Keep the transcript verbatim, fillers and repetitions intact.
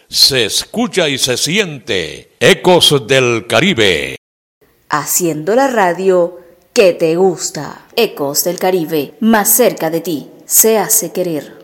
se escucha y se siente. Ecos del Caribe. Haciendo la radio que te gusta. Ecos del Caribe, más cerca de ti, se hace querer.